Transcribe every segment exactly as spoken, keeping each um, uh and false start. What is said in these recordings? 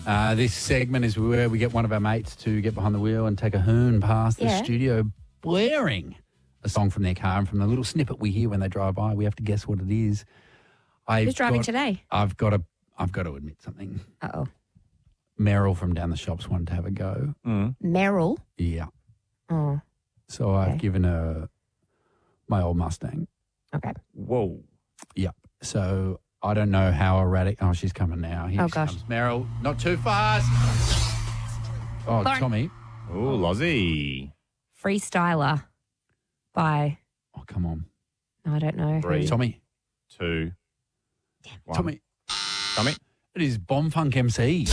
Uh, this segment is where we get one of our mates to get behind the wheel and take a hoon past the Yeah. studio, blaring a song from their car, and from the little snippet we hear when they drive by, we have to guess what it is. I've Who's driving got- today? I've got to, I've got to admit something. Uh-oh. Meryl from down the shops wanted to have a go. Meryl? Yeah. Oh, So I've Okay. given her my old Mustang. okay. Whoa. Yep. So I don't know how erratic. Oh, she's coming now. Here Oh, she gosh. comes. Meryl, not too fast. Oh, Lauren. Tommy. Oh, Lozzie. Freestyler by, Oh, come on. I don't know. Three. who. Tommy. Two. One. Tommy. Tommy. It is Bomb Funk M C.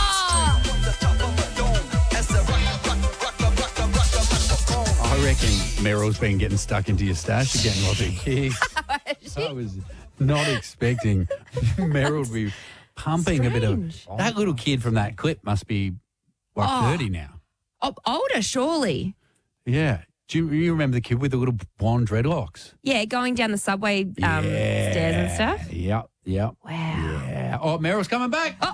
I reckon Meryl's been getting stuck into your stash again, Lozzie. I was not expecting Meryl to be pumping a bit Strange. of... That little kid from that clip must be like Oh. thirty now. Oh, older, surely. Yeah. Do you, you remember the kid with the little blonde dreadlocks? Yeah, going down the subway um, stairs and stuff. Yep, yep. Wow. Yeah. Oh, Meryl's coming back. Oh,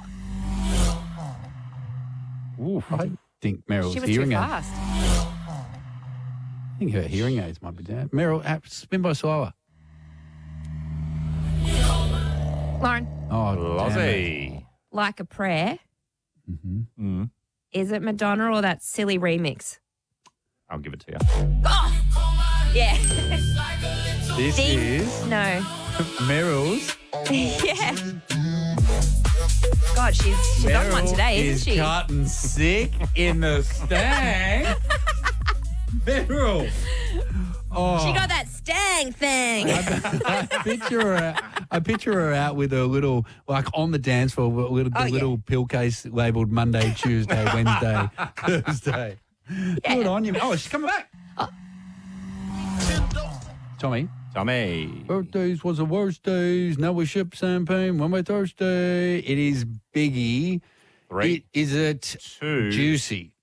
Ooh, I think Meryl's she was hearing too aid. fast. I think her hearing aids might be down. Meryl, uh, spin by slower. Lauren, Oh, damn it. Lozzie. Like a Prayer. Mm. Is it Madonna or that silly remix? I'll give it to you. Yeah. This Ding. is No. Meryl's. Yeah. God, she's she's on one Meryl today, is isn't she? cutting sick in the stand. Meryl. Oh. She got that Stang thing. I picture her. I picture her out with a little, like on the dance floor, with a little, Oh, the yeah. little pill case labelled Monday, Tuesday, Wednesday, Thursday. Good on you. Oh, she's coming back. Tommy. Tommy. Birthdays was the worst days. Now we ship champagne when we're thirsty. It is Biggie. Three. It, is it Two. Juicy?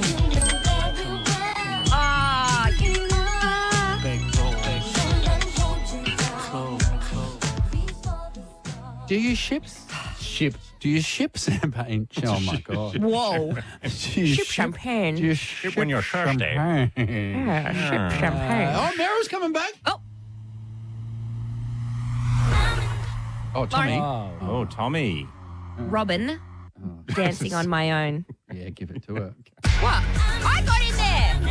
Ah, Do you ship ship? Do you ship champagne? Oh my god! whoa. Do you Ship champagne. Do you Ship when you're thirsty. champagne? Yeah, ship champagne. Oh, Meryl's coming back. Oh. Oh, Tommy. Oh, Tommy. Robin, Oh. dancing on my own. Yeah, give it to her. What? I got in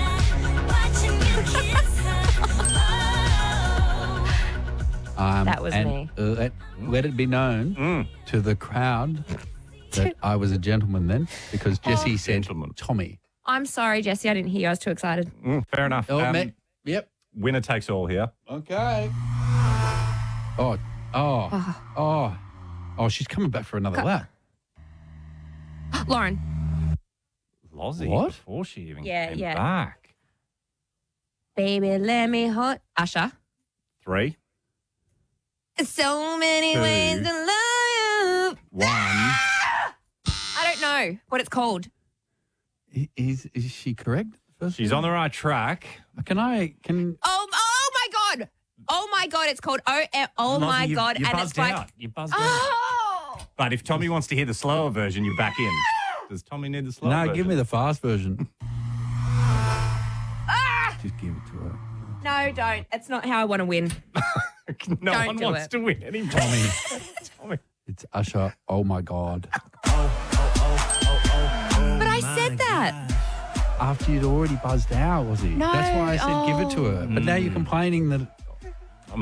Um, That was and me. Let, let it be known Mm. to the crowd that I was a gentleman then, because Jesse said Gentleman. Tommy. I'm sorry, Jesse. I didn't hear you. I was too excited. Mm, fair enough. Oh, Um, Matt. Yep. winner takes all here. Okay. Oh, oh, oh, oh! She's coming back for another lap. Lauren. Lozzie. What? Before she even Yeah, came yeah. back. Baby, let me hold. Usher. Three. So many Two. ways to love you. One. I don't know what it's called. I- Is is she correct? First She's on the right track. Can I? Can Oh, oh my God. Oh my God. It's called Oh, eh, oh my Lozzie, you- God. You and buzzed it's like, out. You buzzed out. oh. But if Tommy wants to hear the slower version, you're back in. Does Tommy need the slower no? version? Give me the fast version. Just give it to her. No, don't. It's not how I want to win. No Don't one do wants it. to win anymore. Tommy, Tommy. it's Usher. Oh my God! But I said that. After you'd already buzzed out, was he? No, That's why I said give it to her. But now you're complaining that